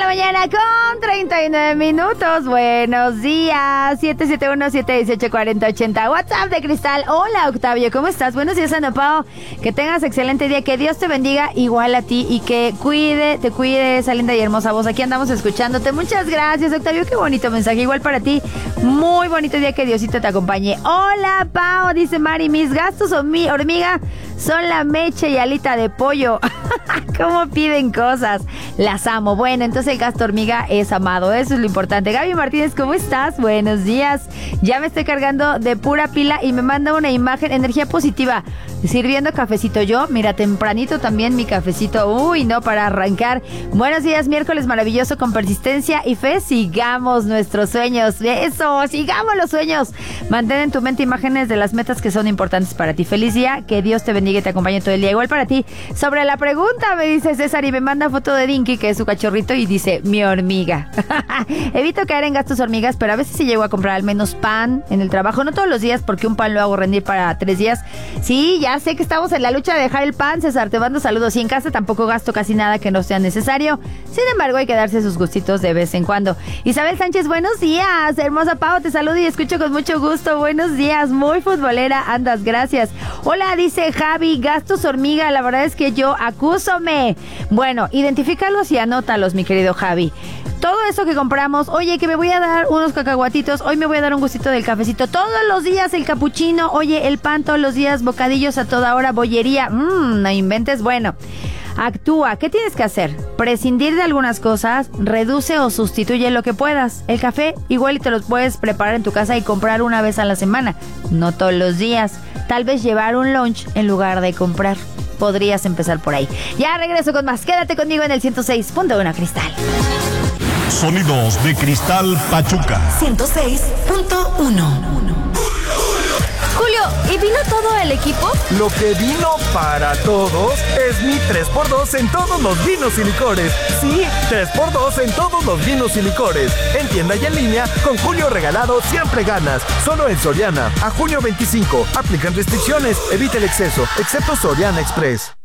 la mañana con 39 minutos. Buenos días. 771-718-4080. WhatsApp de Cristal. Hola, Octavio, ¿cómo estás? Buenos días, Ana Pao. Que tengas excelente día. Que Dios te bendiga igual a ti y que te cuide esa linda y hermosa voz. Aquí andamos escuchándote. Muchas gracias, Octavio. Qué bonito mensaje. Igual para ti. Muy bonito día. Que Diosito te acompañe. Hola, Pao, dice Mari. Mis gastos hormiga son la mecha y alita de pollo. ¿Cómo piden cosas? Las amo. Bueno, entonces el gasto hormiga es amado. Eso es lo importante. Gaby Martínez, ¿cómo estás? Buenos días. Ya me estoy cargando de pura pila y me manda una imagen, energía positiva, sirviendo cafecito. Yo, mira, tempranito también mi cafecito. Uy, no, para arrancar. Buenos días, miércoles maravilloso con persistencia y fe. Sigamos nuestros sueños. Eso, sigamos los sueños. Mantén en tu mente imágenes de las metas que son importantes para ti. Feliz día. Que Dios te bendiga y te acompañe todo el día. Igual para ti. Sobre la pregunta, me dice César y me manda foto de Dinky, que es su cachorrito, y dice, mi hormiga. Evito caer en gastos hormigas, pero a veces sí llego a comprar al menos pan en el trabajo. No todos los días, porque un pan lo hago rendir para 3 días. Sí, ya sé que estamos en la lucha de dejar el pan, César. Te mando saludos. Y en casa tampoco gasto casi nada que no sea necesario. Sin embargo, hay que darse sus gustitos de vez en cuando. Isabel Sánchez, buenos días. Hermosa Pau, te saludo y escucho con mucho gusto. Buenos días. Muy futbolera andas, gracias. Hola, dice Javi, gastos hormiga. La verdad es que yo acúsome. Bueno, identifícalos y anótalos, mi querido Javi. Todo eso que compramos, oye, que me voy a dar unos cacahuatitos, hoy me voy a dar un gustito del cafecito, todos los días el capuchino, oye, el pan todos los días, bocadillos a toda hora, bollería, no inventes. Bueno, actúa. ¿Qué tienes que hacer? Prescindir de algunas cosas, reduce o sustituye lo que puedas. El café igual y te los puedes preparar en tu casa y comprar una vez a la semana, no todos los días. Tal vez llevar un lunch en lugar de comprar. Podrías empezar por ahí. Ya regreso con más. Quédate conmigo en el 106.1 Cristal. Sonidos de Cristal Pachuca. 106.1. Julio, ¿y vino todo el equipo? Lo que vino para todos es mi 3x2 en todos los vinos y licores. Sí, 3x2 en todos los vinos y licores. En tienda y en línea, con Julio regalado siempre ganas. Solo en Soriana, a junio 25. Aplican restricciones, evita el exceso, excepto Soriana Express.